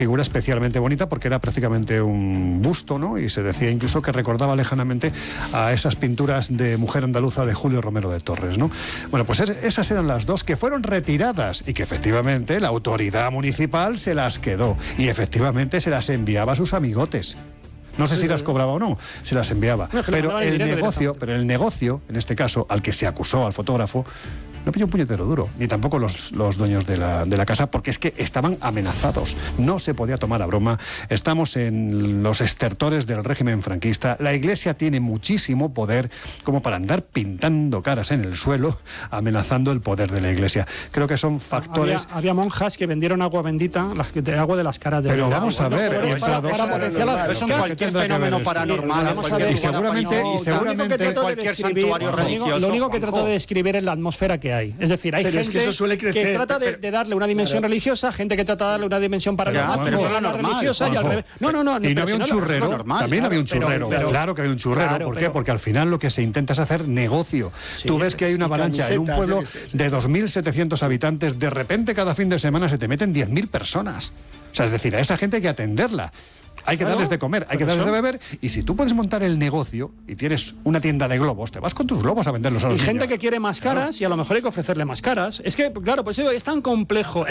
figura especialmente bonita porque era prácticamente un busto, ¿no? Y se decía incluso que recordaba lejanamente a esas pinturas de mujer andaluza de Julio Romero de Torres, ¿no? Bueno, pues esas eran las dos que fueron retiradas y que efectivamente la autoridad municipal se las quedó y efectivamente se las enviaba a sus amigotes. No sé si las cobraba o no, se las enviaba. No, pero el negocio, en este caso, al que se acusó al fotógrafo, no pilló un puñetero duro, ni tampoco los dueños de la casa, porque es que estaban amenazados. No se podía tomar a broma. Estamos en los estertores del régimen franquista. La Iglesia tiene muchísimo poder como para andar pintando caras en el suelo, amenazando el poder de la Iglesia. Creo que son factores... Había monjas que vendieron agua bendita, agua de las caras de... Pero vamos a ver... Eso en cualquier fenómeno paranormal, y seguramente cualquier santuario religioso. Lo único que trato de describir es la atmósfera que hay. Es decir, hay gente que trata de darle una dimensión religiosa, gente que trata de darle una dimensión paranormal, pero eso es lo normal, religiosa y al revés. No. Y no había un churrero, también había un churrero. Claro que había un churrero. ¿Por qué? Porque al final lo que se intenta es hacer negocio. Tú ves que hay una avalancha en un pueblo de 2.700 habitantes, de repente cada fin de semana se te meten 10.000 personas. O sea, es decir, a esa gente hay que atenderla. Hay que darles de comer, hay que darles de beber, y si tú puedes montar el negocio y tienes una tienda de globos, te vas con tus globos a venderlos a los niños. Y gente que quiere más caras, y a lo mejor hay que ofrecerle más caras. Es que, claro, pues digo, es tan complejo,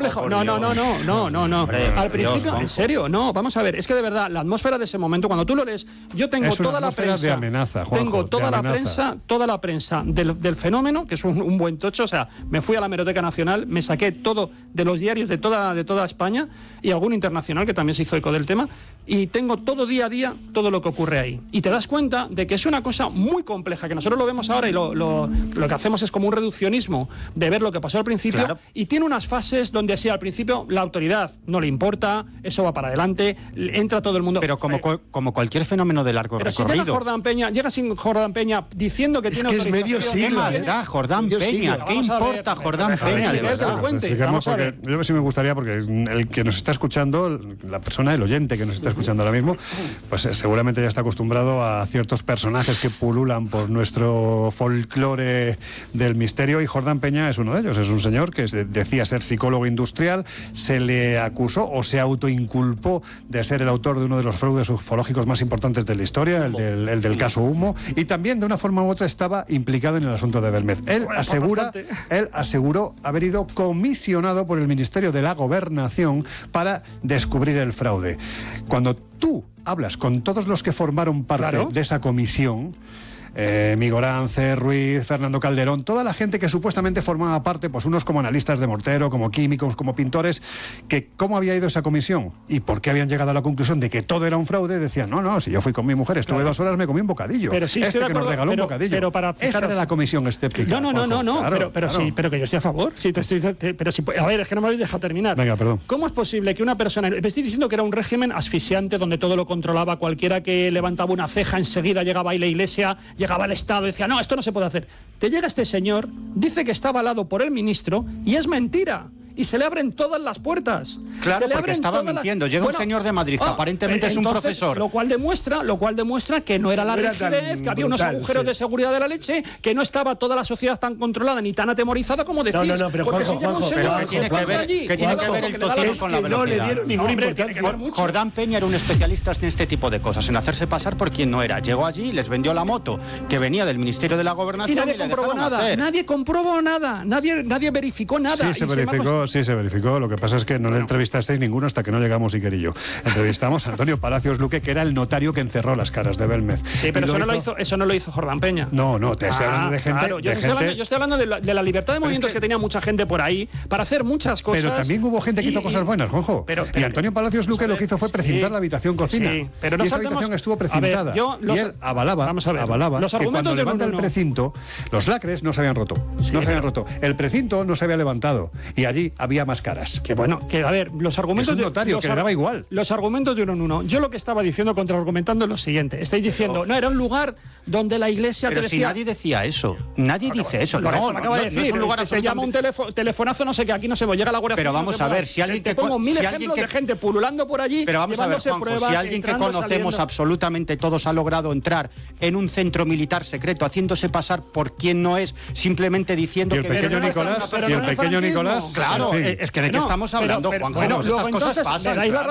No. Al principio, en serio, no, vamos a ver, es que de verdad, la atmósfera de ese momento, cuando tú lo lees, yo tengo toda la prensa de amenaza, Juanjo, tengo toda la prensa del fenómeno, que es un buen tocho, o sea, me fui a la Hemeroteca Nacional, me saqué todo de los diarios de toda España, y algún internacional que también se hizo eco del tema, y tengo todo día a día todo lo que ocurre ahí. Y te das cuenta de que es una cosa muy compleja, que nosotros lo vemos ahora y lo que hacemos es como un reduccionismo de ver lo que pasó al principio, claro. Y tiene unas fases donde sí, al principio la autoridad no le importa, eso va para adelante, entra todo el mundo. Pero como cualquier fenómeno de largo recorrido. Si llega sin Jordán Peña diciendo que tiene autorización... Es medio siglo. ¿Qué más da Jordán Peña? ¿Qué importa Jordán Peña? Yo sí me gustaría, porque el que nos está escuchando, la persona, el oyente que nos está escuchando ahora mismo, pues seguramente ya está acostumbrado a ciertos personajes que pululan por nuestro folclore del misterio, y Jordán Peña es uno de ellos. Es un señor que decía ser psicólogo industrial, se le acusó o se autoinculpó de ser el autor de uno de los fraudes ufológicos más importantes de la historia, el del caso Humo, y también de una forma u otra estaba implicado en el asunto de Belmez. Él aseguró haber ido comisionado por el Ministerio de la Gobernación para descubrir el fraude. Cuando tú hablas con todos los que formaron parte de esa comisión, Migorance, Ruiz, Fernando Calderón, toda la gente que supuestamente formaba parte, pues unos como analistas de mortero, como químicos, como pintores, que cómo había ido esa comisión y por qué habían llegado a la conclusión de que todo era un fraude, decían, no, si yo fui con mi mujer, estuve 2 horas, me comí un bocadillo. Pero sí, que nos regaló un bocadillo. Pero para esa era la comisión escéptica. Sí, pero que yo estoy a favor. Sí, a ver, es que no me habéis dejado terminar. Venga, perdón. ¿Cómo es posible que una persona... Me estoy diciendo que era un régimen asfixiante donde todo lo controlaba, cualquiera que levantaba una ceja enseguida llegaba ahí la Iglesia, llegaba el Estado y decía, no, esto no se puede hacer. Te llega este señor, dice que está avalado por el ministro y es mentira. Y se le abren todas las puertas. Claro, porque estaba mintiendo. Llega un señor de Madrid que aparentemente es un profesor. Lo cual demuestra que no era la rigidez, que había unos agujeros de seguridad de la leche, que no estaba toda la sociedad tan controlada ni tan atemorizada como decís. Pero porque si llega un señor... ¿Qué tiene que ver el tocino con la velocidad? No le dieron ninguna importancia. Jordán Peña era un especialista en este tipo de cosas, en hacerse pasar por quien no era. Llegó allí, les vendió la moto que venía del Ministerio de la Gobernación y nadie comprobó nada. Nadie comprobó nada. Nadie verificó nada. Sí, se verificó. Lo que pasa es que no le entrevistasteis ninguno hasta que no llegamos Iker y yo. Entrevistamos a Antonio Palacios Luque, que era el notario que encerró las caras de Belmez. Sí, pero eso no lo hizo Jordán Peña. No, te estoy hablando de gente... Claro, yo estoy hablando de la libertad de movimientos que tenía mucha gente por ahí para hacer muchas cosas. Pero también hubo gente que hizo cosas buenas, Juanjo. Y Antonio Palacios Luque lo que hizo fue precintar la habhabitación cocina. Sí, pero y esa habitación estuvo precintada. Y él avalaba que cuando levanta el precinto, los lacres no se habían roto. El precinto no se había levantado. Y allí había más caras. A ver, los argumentos... Es un notario que le daba igual. Los argumentos de uno en uno. Yo lo que estaba diciendo, contraargumentando, es lo siguiente. Estáis diciendo, no, era un lugar donde la Iglesia te decía... Pero si nadie decía eso. Nadie dice eso. No es un lugar... Te llama un telefonazo, no sé qué, aquí no se va, llega la Guardia Civil. Pero vamos a ver, si alguien te pongo mil ejemplos de gente pululando por allí. Pero vamos a ver, Juanjo, si alguien que conocemos absolutamente todos ha logrado entrar en un centro militar secreto, haciéndose pasar por quien no es, simplemente diciendo que... Y el pequeño Nicolás... Claro, Claro, es que de qué estamos hablando, Juanjo. Estas cosas pasan.